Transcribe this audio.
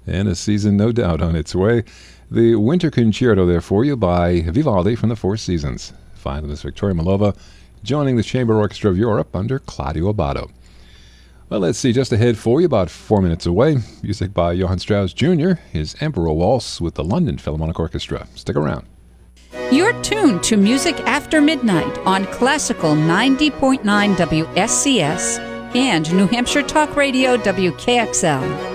and a season no doubt on its way. The Winter Concerto there for you by Vivaldi from the Four Seasons. Violinist Victoria Mullova joining the Chamber Orchestra of Europe under Claudio Abbado. Well, let's see, just ahead for you, about 4 minutes away, music by Johann Strauss Jr., his Emperor Waltz with the London Philharmonic Orchestra. Stick around. You're tuned to Music After Midnight on Classical 90.9 WSCS and New Hampshire Talk Radio WKXL.